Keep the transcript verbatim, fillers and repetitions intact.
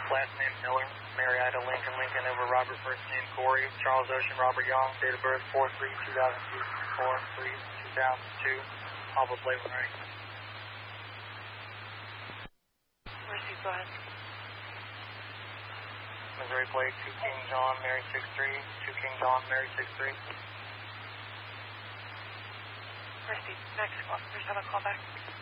last name Miller, Marietta Lincoln Lincoln over Robert, first name Corey, Charles Ocean, Robert Young, date of birth four three two thousand two, four three two thousand two, Alpha plate when ready. Receive, go ahead. Missouri plate, two King John, Mary six three, two King John, Mary six three. Receive, next call, there's have a call back.